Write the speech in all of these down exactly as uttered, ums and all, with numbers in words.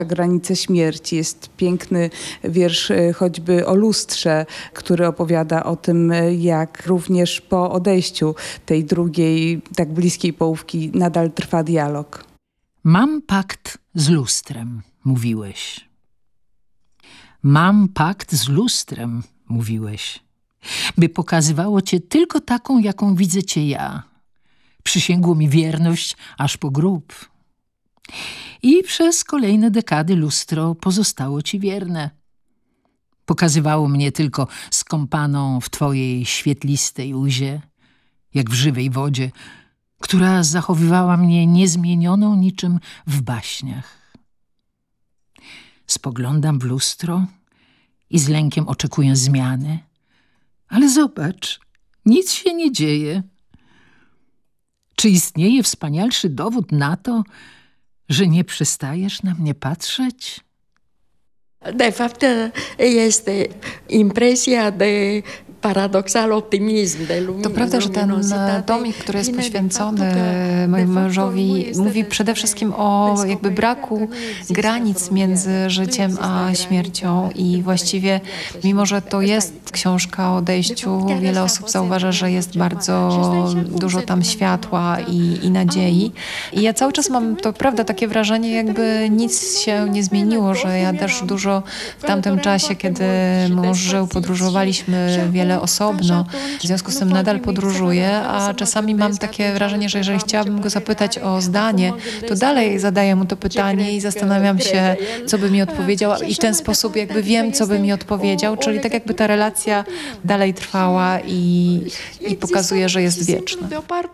Granice śmierci. Jest piękny wiersz choćby o lustrze, który opowiada o tym, jak również po odejściu tej drugiej, tak bliskiej połówki nadal trwa dialog. Mam pakt z lustrem, mówiłeś. Mam pakt z lustrem, mówiłeś, by pokazywało cię tylko taką, jaką widzę cię ja. Przysięgło mi wierność aż po grób. I przez kolejne dekady lustro pozostało ci wierne. Pokazywało mnie tylko skąpaną w twojej świetlistej łzie, jak w żywej wodzie, która zachowywała mnie niezmienioną niczym w baśniach. Spoglądam w lustro i z lękiem oczekuję zmiany, ale zobacz, nic się nie dzieje. Czy istnieje wspanialszy dowód na to, że nie przestajesz na mnie patrzeć? De fapt, este impresia de paradoxal optymizm, de lumină. To prawda, że ten tomik, który jest poświęcony mojemu mężowi, mówi przede wszystkim o jakby braku granic między życiem a śmiercią i właściwie, mimo że to jest książka o odejściu, wiele osób zauważa, że jest bardzo dużo tam światła i, i nadziei. I ja cały czas mam, to prawda, takie wrażenie, jakby nic się nie zmieniło, że ja też dużo w tamtym czasie, kiedy mąż żył, podróżowaliśmy wiele osobno. W związku z tym nadal podróżuję, a czasami mam takie wrażenie, że jeżeli chciałabym go zapytać o zdanie, to dalej zadaję mu to pytanie i zastanawiam się, co by mi odpowiedział i w ten sposób jakby wiem, co by mi odpowiedział, czyli tak jakby ta relacja dalej trwała i, i pokazuje, że jest wieczna.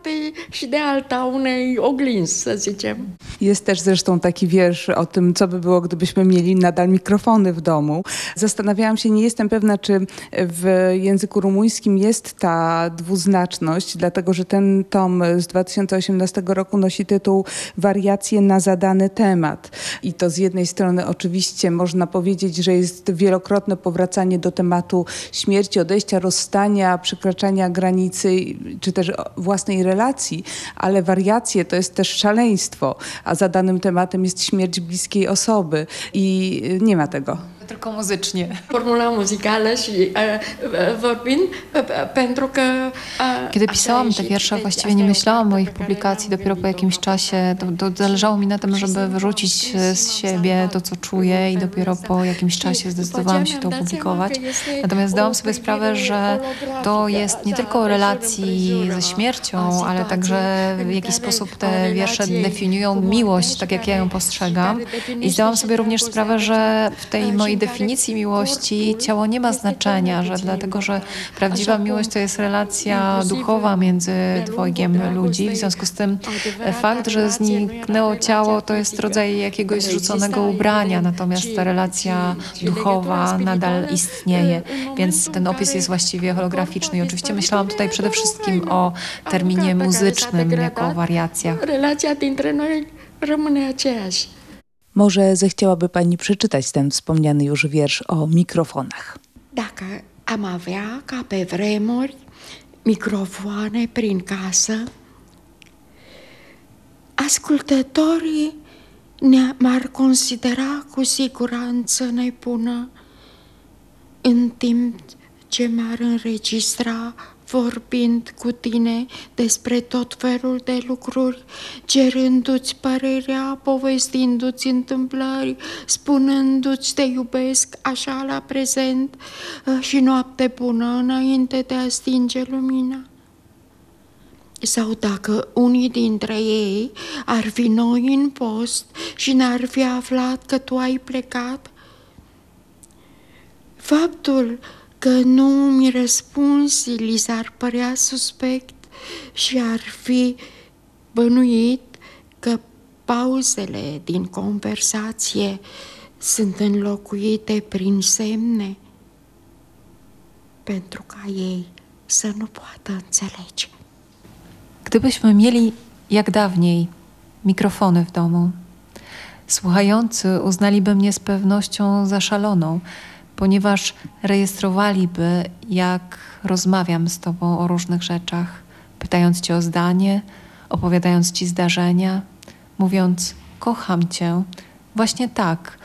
Jest też zresztą taki wiersz o tym, co by było, gdybyśmy mieli nadal mikrofony w domu. Zastanawiałam się, nie jestem pewna, czy w języku rumuńskim jest ta dwuznaczność, dlatego że ten tom z dwa tysiące osiemnastego roku nosi tytuł Wariacje na zadany temat. I to z jednej strony oczywiście można powiedzieć, że jest wielokrotne powracanie do tematu śmierci, odejścia, rozstania, przekraczania granicy, czy też własnej relacji, ale wariacje to jest też szaleństwo, a zadanym tematem jest śmierć bliskiej osoby i nie ma tego. Tylko muzycznie. Formula muzyczna i vorbim pentru că... Kiedy pisałam te wiersze, właściwie nie myślałam o ich publikacji. Dopiero po jakimś czasie to, to zależało mi na tym, żeby wyrzucić z siebie to, co czuję i dopiero po jakimś czasie zdecydowałam się to opublikować. Natomiast zdałam sobie sprawę, że to jest nie tylko o relacji ze śmiercią, ale także w jakiś sposób te wiersze definiują miłość, tak jak ja ją postrzegam. I zdałam sobie również sprawę, że w tej mojej definicji miłości ciało nie ma znaczenia, że dlatego, że prawdziwa miłość to jest relacja duchowa między dwojgiem ludzi. W związku z tym fakt, że zniknęło ciało, to jest rodzaj jakiegoś rzuconego ubrania, natomiast ta relacja duchowa nadal istnieje, więc ten opis jest właściwie holograficzny i oczywiście myślałam tutaj przede wszystkim o terminie muzycznym jako o wariacjach. Relacja dintre noi rămâne aceeași. Może zechciałaby pani przeczytać ten wspomniany już wiersz o mikrofonach. Dacă am avea ca pe vremuri microfoane prin casă, ascultătorii ne m-ar considera cu siguranță nebună în timp ce m-ar înregistra vorbind cu tine despre tot felul de lucruri, cerându-ți părerea, povestindu-ți întâmplări, spunându-ți te iubesc așa la prezent și noapte bună înainte de a stinge lumina. Sau dacă unii dintre ei ar fi noi în post și n-ar fi aflat că tu ai plecat, faptul că nu mi răspunsi li s-ar părea suspect și ar fi bănuit că pauzele din conversație sunt înlocuite prin semne pentru ca ei să nu poată înțelege. Gdybyśmy mieli, jak dawniej, mikrofony w domu, słuchający uznaliby mnie z pewnością za szaloną, ponieważ rejestrowaliby, jak rozmawiam z tobą o różnych rzeczach, pytając cię o zdanie, opowiadając ci zdarzenia, mówiąc kocham cię, właśnie tak,